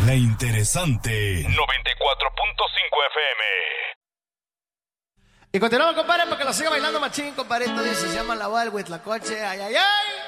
La interesante 94.5 FM. Y continuamos, compadre, porque lo siga bailando machín, compadre. Esto dice, se llama La Voz del Huitlacoche. Ay, ay, ay.